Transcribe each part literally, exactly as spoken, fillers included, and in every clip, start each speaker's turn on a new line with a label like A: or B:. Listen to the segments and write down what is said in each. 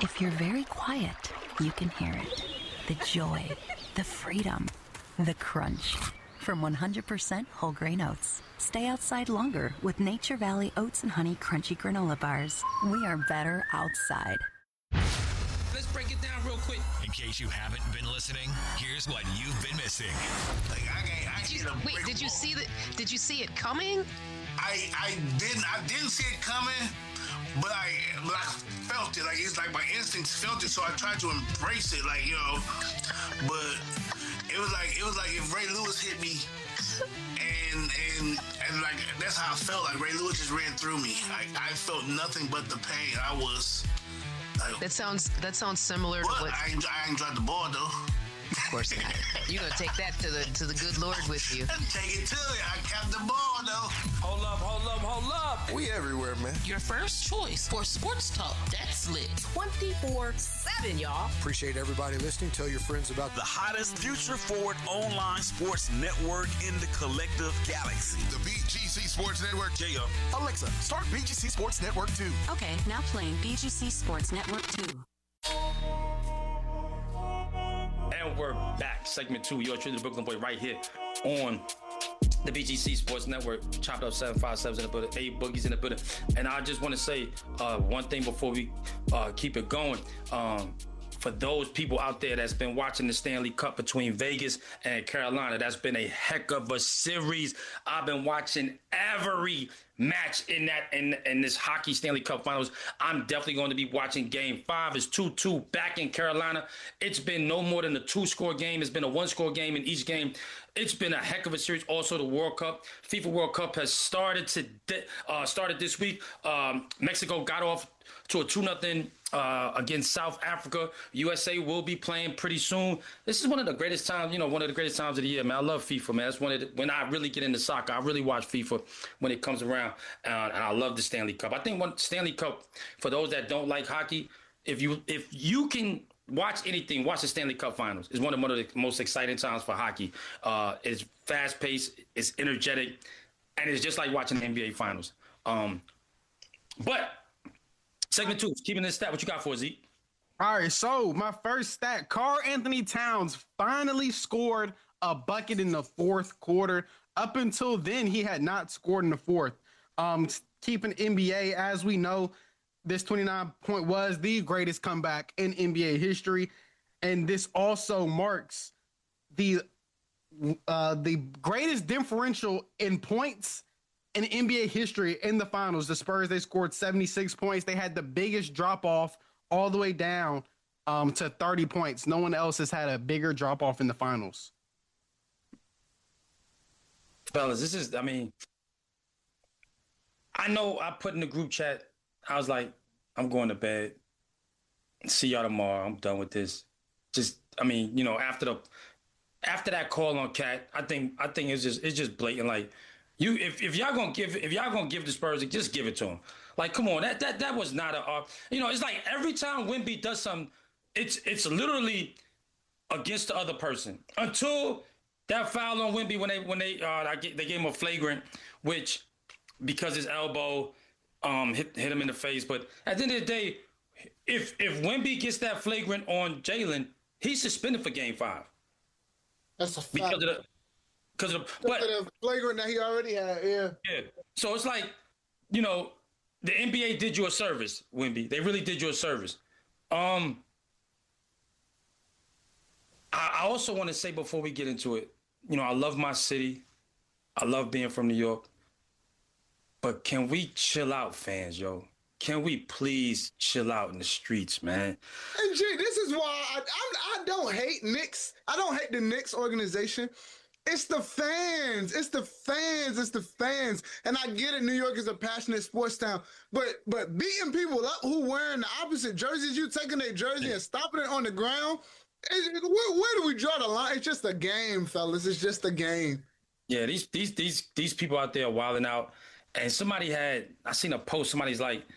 A: If you're very quiet, you can hear it. The joy, the freedom, the crunch. From one hundred percent whole grain oats. Stay outside longer with Nature Valley Oats and Honey Crunchy Granola Bars. We are better outside.
B: Let's break it down real quick.
C: In case you haven't been listening, here's what you've been missing.
D: Like I, I, I
E: did you, wait, did you see the, Did you see it coming?
D: I I didn't I didn't see it coming, but I but I felt it. Like it's like my instincts felt it, so I tried to embrace it. Like you know, but it was like it was like if Ray Lewis hit me, and and and like that's how I felt. Like Ray Lewis just ran through me. I I felt nothing but the pain. I was. Like,
E: that sounds that sounds similar
D: but
E: to what.
D: I ain't, I ain't dropped the ball though.
E: Of course not. You're gonna take that to the to the good Lord with you.
D: Take it to it. I kept the ball though.
B: Hold up, hold up, hold up.
F: We everywhere, man.
G: Your first choice for sports talk. That's lit. twenty-four seven, y'all.
F: Appreciate everybody listening. Tell your friends about
H: the hottest future forward online sports network in the collective galaxy.
I: The B G C Sports Network.
H: J up.
I: Alexa, start B G C Sports Network two.
A: Okay, now playing B G C Sports Network two.
B: And we're back. Segment two. You're treated the Brooklyn Boy right here on the B G C Sports Network. Chopped up seven five seven in the building. Eight Boogies in the building. And I just want to say uh, one thing before we uh, keep it going. Um, for those people out there that's been watching the Stanley Cup between Vegas and Carolina, that's been a heck of a series. I've been watching every match in that in, in this hockey Stanley Cup Finals. I'm definitely going to be watching Game Five. It's two two back in Carolina. It's been no more than a two-score game. It's been a one-score game in each game. It's been a heck of a series. Also, the World Cup, FIFA World Cup has started to uh, started this week. Um, Mexico got off to a two nothing uh, against South Africa. U S A will be playing pretty soon. This is one of the greatest times, you know, one of the greatest times of the year, man. I love FIFA, man. That's one of the, when I really get into soccer. I really watch FIFA when it comes around, uh, and I love the Stanley Cup. I think one Stanley Cup, for those that don't like hockey, if you if you can watch anything, watch the Stanley Cup Finals. It's one of one of the most exciting times for hockey. Uh, it's fast paced, it's energetic, and it's just like watching the N B A Finals. Um, but segment two, keeping this stat. What you got for us, Zeke?
J: All right, so my first stat: Karl Anthony Towns finally scored a bucket in the fourth quarter. Up until then, he had not scored in the fourth. Um, keeping N B A, as we know, this twenty-nine point was the greatest comeback in N B A history, and this also marks the uh, the greatest differential in points in N B A history in the finals. The Spurs, they scored seventy-six points. They had the biggest drop off all the way down um, to thirty points. No one else has had a bigger drop off in the finals.
B: Fellas, this is, I mean, I know I put in the group chat, I was like, I'm going to bed. See y'all tomorrow. I'm done with this. Just, I mean, you know, after the, after that call on Cat, I think, I think it's just, it's just blatant. Like, you, if, if y'all gonna give, if y'all gonna give the Spurs, just give it to them. Like, come on, that, that, that was not a, uh, you know, it's like every time Wemby does something, it's, it's literally against the other person until that foul on Wemby when they, when they, uh, they gave him a flagrant, which because his elbow, Um, hit, hit him in the face. But at the end of the day, if if Wemby gets that flagrant on Jalen, he's suspended for Game Five.
K: That's a fact.
B: Because of the, because of the, but,
K: the flagrant that he already had, yeah.
B: Yeah. So it's like, you know, the N B A did you a service, Wemby. They really did you a service. Um, I, I also want to say before we get into it, you know, I love my city. I love being from New York. But can we chill out, fans, yo? Can we please chill out in the streets, man?
K: And G, this is why I, I, I don't hate Knicks. I don't hate the Knicks organization. It's the fans. It's the fans. It's the fans. And I get it. New York is a passionate sports town. But but beating people up who wearing the opposite jerseys, you taking their jersey and stopping it on the ground, it, it, where, where do we draw the line? It's just a game, fellas. It's just a game.
B: Yeah, these these these these people out there wilding out. And somebody had, I seen a post, somebody's like,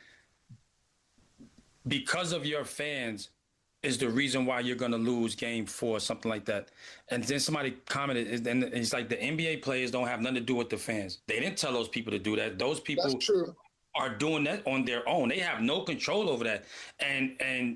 B: because of your fans is the reason why you're going to lose game four, something like that. And then somebody commented, and it's like the N B A players don't have nothing to do with the fans. They didn't tell those people to do that. Those people are doing that on their own. They have no control over that. And and